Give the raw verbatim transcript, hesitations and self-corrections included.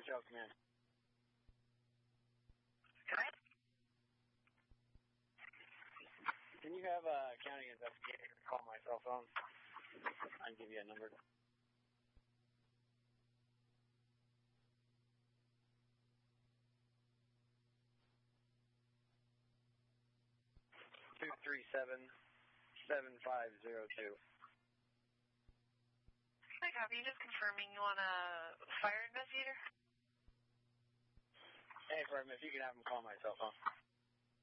Shell Command. Can I? Can you have a county investigator call my cell phone? I can give you a number. Two three seven seven five zero two. Hi, copy. Just confirming you want a fire investigator? Hey, Fred, if you can have him call my cell phone.